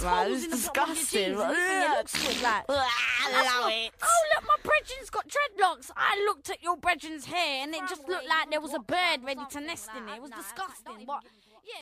man. holes It's in the bottom of your disgusting. jeans and you think it looks good, like. I love it. Oh, look, my brethren's got dreadlocks. I looked at your brethren's hair and it just looked like there was a bird ready to nest in it. It was disgusting. But